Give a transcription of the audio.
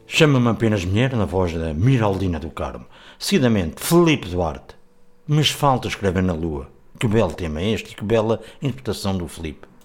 Chama-me apenas mulher na voz da Miraldina do Carmo. Seguidamente, Filipe Duarte. Mas falta escrever na lua. Que belo tema é este e que bela interpretação do Filipe.